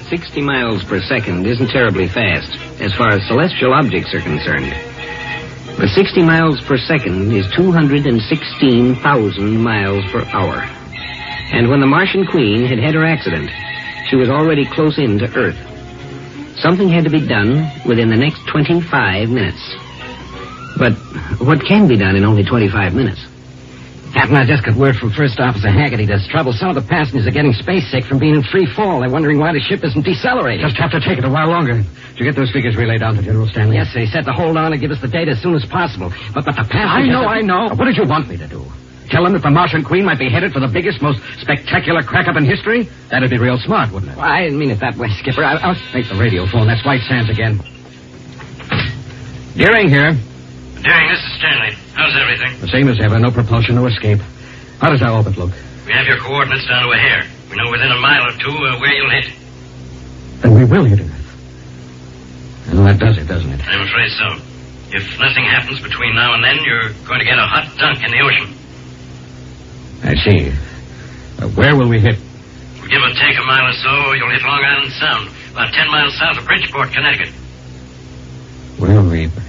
60 miles per second isn't terribly fast as far as celestial objects are concerned. But 60 miles per second is 216,000 miles per hour. And when the Martian Queen had had her accident, she was already close in to Earth. Something had to be done within the next 25 minutes. But what can be done in only 25 minutes? Captain, I just got word from First Officer Haggerty there's trouble. Some of the passengers are getting space sick from being in free fall. They're wondering why the ship isn't decelerating. Just have to take it a while longer. Did you get those figures relayed down to General Stanley? Yes, sir. He said to hold on and give us the data as soon as possible. But the passengers... I know. What did you want me to do? Tell them that the Martian Queen might be headed for the biggest, most spectacular crack-up in history? That'd be real smart, wouldn't it? Well, I didn't mean it that way, Skipper. I'll make the radio phone. That's White Sands again. Deering here. Deering, this is Stanley. How's everything? The same as ever. No propulsion, no escape. How does our orbit look? We have your coordinates down to a hair. We know within a mile or two where you'll hit. Then we will hit Earth. Well, that does it, doesn't it? I'm afraid so. If nothing happens between now and then, you're going to get a hot dunk in the ocean. I see. Where will we hit? Give or take a mile or so, you'll hit Long Island Sound, about 10 miles south of Bridgeport, Connecticut. Well,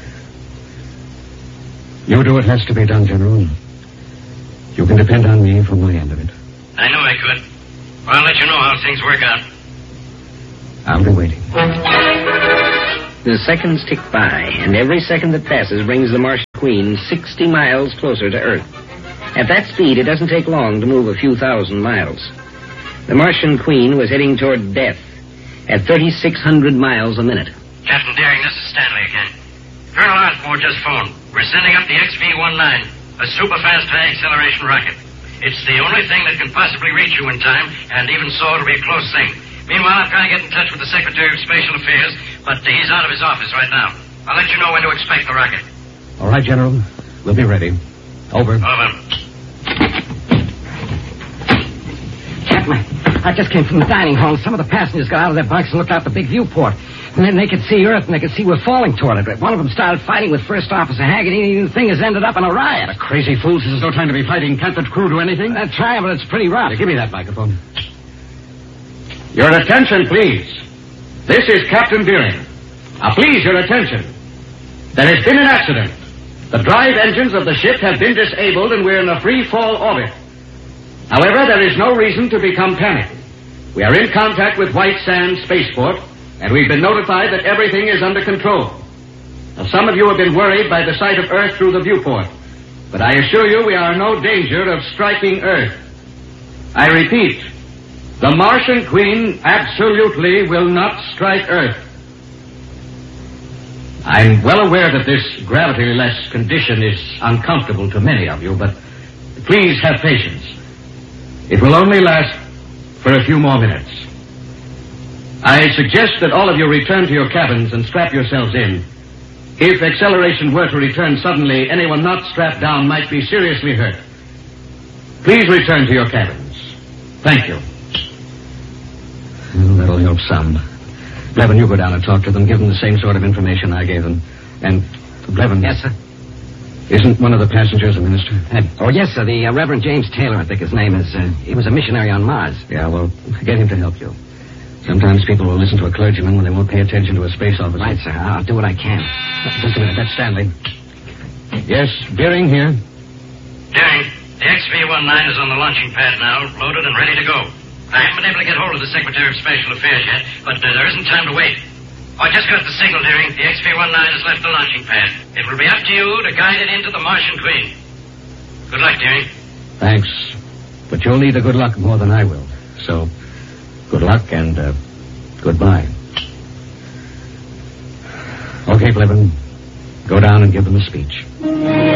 You do what has to be done, General. You can depend on me from my end of it. I knew I could. Well, I'll let you know how things work out. I'll be waiting. The seconds tick by, and every second that passes brings the Martian Queen 60 miles closer to Earth. At that speed, it doesn't take long to move a few thousand miles. The Martian Queen was heading toward death at 3,600 miles a minute. Captain Deering, this is Stanley again. Colonel Osborne just phoned. We're sending up the XV-19, a super-fast high-acceleration rocket. It's the only thing that can possibly reach you in time, and even so, it'll be a close thing. Meanwhile, I'm trying to get in touch with the Secretary of Spatial Affairs, but he's out of his office right now. I'll let you know when to expect the rocket. All right, General. We'll be ready. Over. Over. Captain, I just came from the dining hall. Some of the passengers got out of their bunks and looked out the big viewport. And then they could see Earth, and they could see we're falling toward it. One of them started fighting with First Officer Haggerty, and the thing has ended up in a riot. The crazy fools, this is no time to be fighting. Can't the crew do anything? They're trying, but it's pretty rough. Give me that microphone. Your attention, please. This is Captain Deering. Now, please, your attention. There has been an accident. The drive engines of the ship have been disabled, and we're in a free-fall orbit. However, there is no reason to become panicked. We are in contact with White Sands Spaceport, and we've been notified that everything is under control. Now, some of you have been worried by the sight of Earth through the viewport, but I assure you we are in no danger of striking Earth. I repeat, the Martian Queen absolutely will not strike Earth. I'm well aware that this gravity-less condition is uncomfortable to many of you, but please have patience. It will only last for a few more minutes. I suggest that all of you return to your cabins and strap yourselves in. If acceleration were to return suddenly, anyone not strapped down might be seriously hurt. Please return to your cabins. Thank you. Well, that'll help some. Blevin, you go down and talk to them. Give them the same sort of information I gave them. And, Blevin... Yes, sir? Isn't one of the passengers a minister? Oh, yes, sir. The Reverend James Taylor, I think his name is. He was a missionary on Mars. Yeah, well, get him to help you. Sometimes people will listen to a clergyman when they won't pay attention to a space officer. Right, sir. I'll do what I can. Just a minute. That's Stanley. Yes, Deering here. Deering, the XV-19 is on the launching pad now, loaded and ready to go. I haven't been able to get hold of the Secretary of Spatial Affairs yet, but there isn't time to wait. I just got the signal, Deering. The XV-19 has left the launching pad. It will be up to you to guide it into the Martian Queen. Good luck, Deering. Thanks. But you'll need the good luck more than I will. So, good luck and goodbye. Okay, Blevin. Go down and give them a speech.